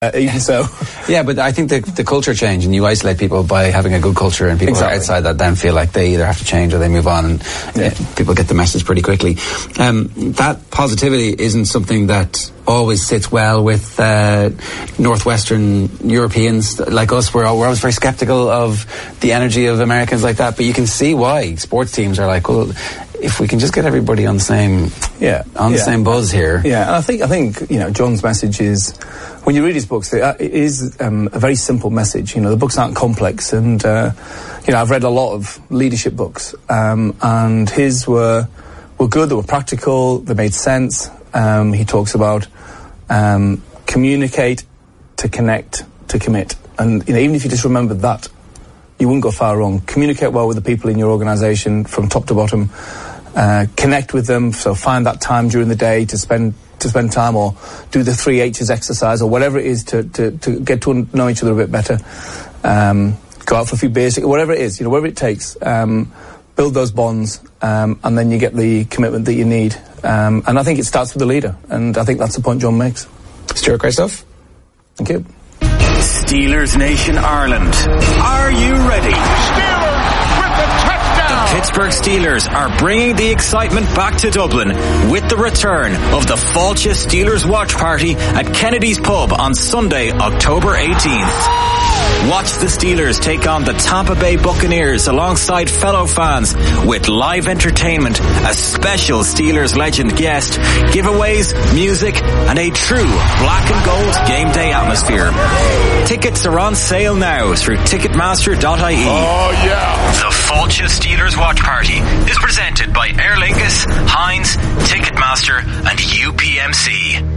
even so. Yeah, but I think the culture change, and you isolate people by having a good culture, and people outside that then feel like they either have to change or they move on, and people get the message pretty quickly. That positivity isn't something that always sits well with Northwestern Europeans like us. We're always very sceptical of the energy of Americans like that, but you can see why sports teams are like, well, if we can just get everybody on the same same buzz here. Yeah, and I think John's message is, when you read his books, it is a very simple message. The books aren't complex, and I've read a lot of leadership books, and his were good. They were practical. They made sense. He talks about communicate, to connect, to commit, and even if you just remembered that, you wouldn't go far wrong. Communicate well with the people in your organisation from top to bottom. Connect with them, so find that time during the day to spend time, or do the 3 H's exercise, or whatever it is to get to know each other a bit better. Go out for a few beers, whatever it is, whatever it takes. Build those bonds, and then you get the commitment that you need. And I think it starts with the leader, and I think that's the point John makes. Stuart, great stuff. Thank you. Steelers Nation Ireland. Are you ready? Steelers with the touchdown! The Pittsburgh Steelers are bringing the excitement back to Dublin with the return of the Fáilte Steelers Watch Party at Kennedy's Pub on Sunday, October 18th. Watch the Steelers take on the Tampa Bay Buccaneers alongside fellow fans with live entertainment, a special Steelers legend guest, giveaways, music, and a true black and gold game day atmosphere. Tickets are on sale now through Ticketmaster.ie. Oh yeah! The Fáilte Steelers Watch Party is presented by Aer Lingus, Heinz, Ticketmaster, and UPMC.